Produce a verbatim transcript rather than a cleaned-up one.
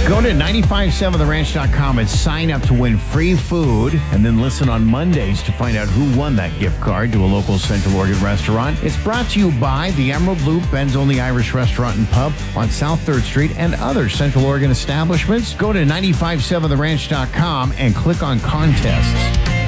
Go to nine five seven the ranch dot com and sign up to win free food, and then listen on Mondays to find out who won that gift card to a local Central Oregon restaurant. It's brought to you by the Emerald Loop, Ben's Only Irish Restaurant and Pub on South third Street, and other Central Oregon establishments. Go to nine five seven the ranch dot com and click on contests.